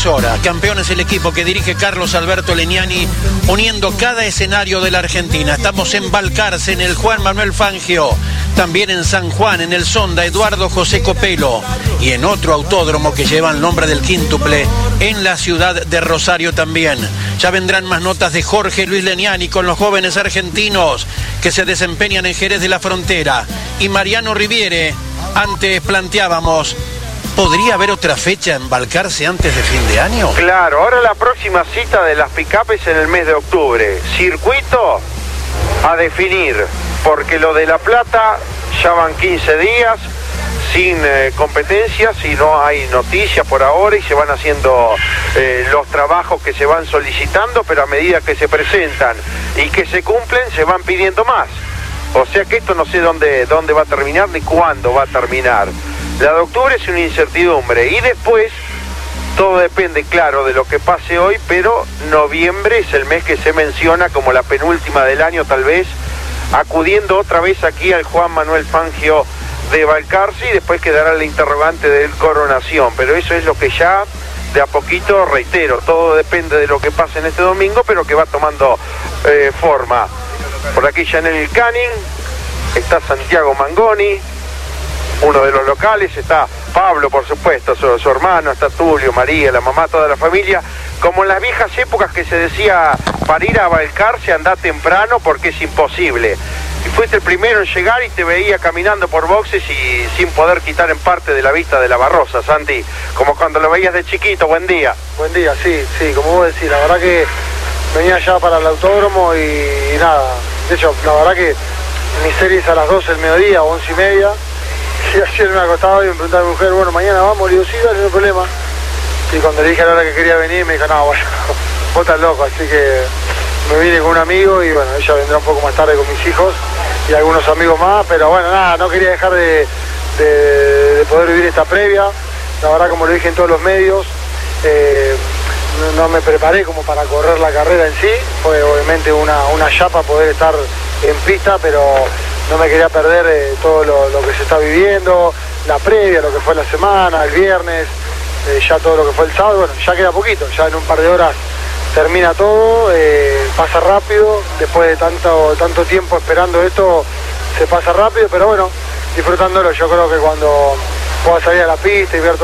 es hora. Campeón es el equipo que dirige Carlos Alberto Legnani, uniendo cada escenario de la Argentina. Estamos en Balcarce, en el Juan Manuel Fangio, también en San Juan, en el Sonda Eduardo José Copelo, y en otro autódromo que lleva el nombre del quíntuple, en la ciudad de Rosario también. Ya vendrán más notas de Jorge Luis Legnani con los jóvenes argentinos que se desempeñan en Jerez de la Frontera. Y Mariano Riviere, antes planteábamos, ¿podría haber otra fecha en Balcarce antes de fin de año? Claro, ahora la próxima cita de las pick-up en el mes de octubre. Circuito a definir, porque lo de La Plata ya van 15 días sin competencias y no hay noticias por ahora y se van haciendo los trabajos que se van solicitando, pero a medida que se presentan y que se cumplen se van pidiendo más. O sea que esto no sé dónde va a terminar ni cuándo va a terminar. La de octubre es una incertidumbre y después todo depende, claro, de lo que pase hoy, pero noviembre es el mes que se menciona como la penúltima del año tal vez, acudiendo otra vez aquí al Juan Manuel Fangio de Balcarce y después quedará la interrogante del Coronación, pero eso es lo que ya de a poquito, reitero, todo depende de lo que pase en este domingo, pero que va tomando forma. Por aquí ya en el Canning está Santiago Mangoni, uno de los locales, está Pablo, por supuesto, su hermano, está Tulio, María, la mamá, toda la familia, como en las viejas épocas que se decía, para ir a Balcarce anda temprano porque es imposible. Y fuiste el primero en llegar y te veía caminando por boxes y sin poder quitar en parte de la vista de la Barrosa, Santi, como cuando lo veías de chiquito. Buen día. Buen día, sí, como vos decís, la verdad que venía ya para el autódromo y nada, de hecho, la verdad que mi serie es a las 12 del mediodía, 11:30, y ayer me acostaba y me preguntaba a mi mujer, bueno, mañana vamos, le digo, sí, dale, no hay problema. Y cuando le dije a la hora que quería venir, me dijo, no, bueno, vos estás loco, así que me vine con un amigo y bueno, ella vendrá un poco más tarde con mis hijos y algunos amigos más, pero bueno, nada, no quería dejar de poder vivir esta previa. La verdad, como lo dije en todos los medios, no me preparé como para correr la carrera en sí, fue obviamente una chapa poder estar en pista, pero no me quería perder todo lo que se está viviendo, la previa, lo que fue la semana, el viernes, ya todo lo que fue el sábado. Bueno, ya queda poquito, ya en un par de horas termina todo, pasa rápido, después de tanto tiempo esperando esto, se pasa rápido, pero bueno, disfrutándolo. Yo creo que cuando pueda salir a la pista y ver todo